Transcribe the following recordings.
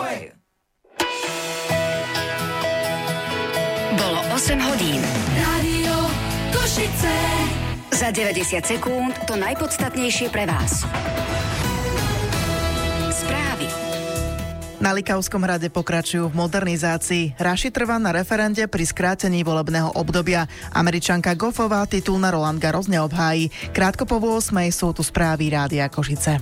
Bolo 8 hodín. Rádio Košice. Za 90 sekúnd to najpodstatnejšie pre vás. Správy. Na Likavskom hrade pokračujú v modernizácii. Raši trvá na referende pri skrátení volebného obdobia. Američanka Goffová titul na Roland Garros neobhájí. Krátko po 8 sú tu správy Rádia Košice.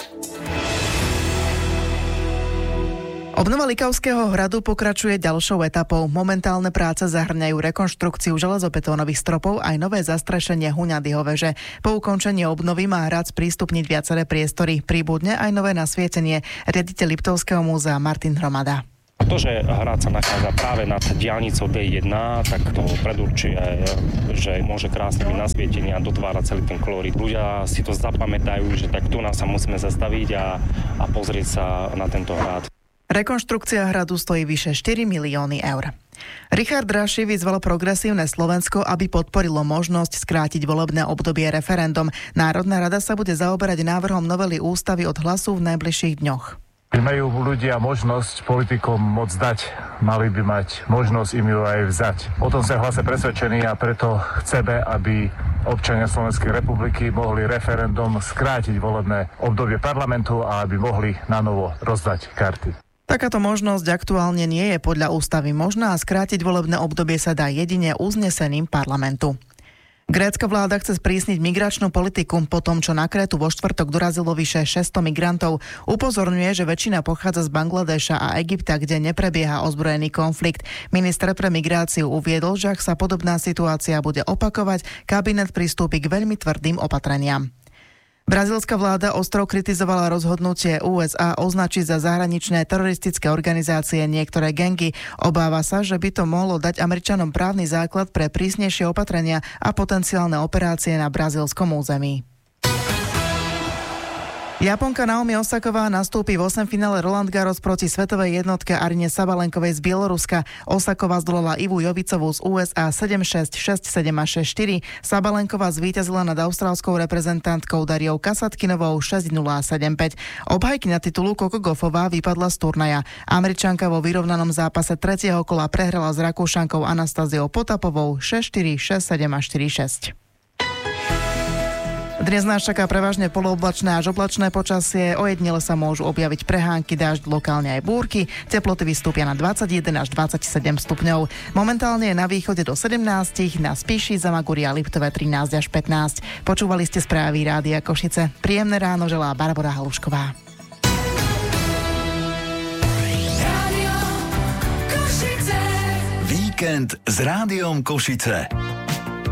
Obnova Likavského hradu pokračuje ďalšou etapou. Momentálne práce zahŕňajú rekonštrukciu železobetónových stropov aj nové zastrešenie Huňadyho veže. Po ukončení obnovy má hrad sprístupniť viaceré priestory. Príbudne aj nové nasvietenie. Riaditeľ Liptovského múzea Martin Hromada. To, že hrad sa nachádza práve nad diaľnicou D1, tak to predurčuje, že môže krásne byť nasvietenie a dotvára celý ten kolorít. Ľudia si to zapamätajú, že tak tu nás sa musíme zastaviť a pozrieť sa na tento hrad. Rekonštrukcia hradu stojí vyše 4 milióny eur. Richard Raši vyzval Progresívne Slovensko, aby podporilo možnosť skrátiť volebné obdobie referendum. Národná rada sa bude zaoberať návrhom novely ústavy od Hlasu v najbližších dňoch. Majú ľudia možnosť politikom môcť dať, mali by mať možnosť im ju aj vzať. O tom sa v Hlase presvedčení a preto chceme, aby občania Slovenskej republiky mohli referendum skrátiť volebné obdobie parlamentu a aby mohli na novo rozdať karty. Takáto možnosť aktuálne nie je podľa ústavy možná a skrátiť volebné obdobie sa dá jedine uznesením parlamentu. Grécka vláda chce sprísniť migračnú politiku po tom, čo na Krétu vo štvrtok dorazilo vyše 600 migrantov. Upozorňuje, že väčšina pochádza z Bangladeša a Egypta, kde neprebieha ozbrojený konflikt. Minister pre migráciu uviedol, že ak sa podobná situácia bude opakovať, kabinet pristúpi k veľmi tvrdým opatreniam. Brazílska vláda ostro kritizovala rozhodnutie USA označiť za zahraničné teroristické organizácie niektoré gangy. Obáva sa, že by to mohlo dať Američanom právny základ pre prísnejšie opatrenia a potenciálne operácie na brazílskom území. Japonka Naomi Osaková nastúpi v 8 finále Roland Garros proti svetovej jednotke Arine Sabalenkovej z Bieloruska. Osaková zdolala Ivu Jovicovú z USA 7-6, 6-7 a 6-4. Sabalenková zvíťazila nad austrálskou reprezentantkou Dariou Kasatkinovou 6-0 a 7-5. Obhajkyňa titulu Coco Gauffová vypadla z turnaja. Američanka vo vyrovnanom zápase 3. kola prehrala s Rakúšankou Anastaziou Potapovou 6-4, 6-7 a 4-6. Dnes nás čaká prevažne polooblačné až oblačné počasie, ojedinele sa môžu objaviť prehánky, dážď, lokálne aj búrky, teploty vystúpia na 21 až 27 stupňov. Momentálne je na východe do 17, na Spíši, Zamaguri a Liptove 13 až 15. Počúvali ste správy Rádia Košice. Príjemné ráno želá Barbora Halušková. Víkend s Rádiom Košice.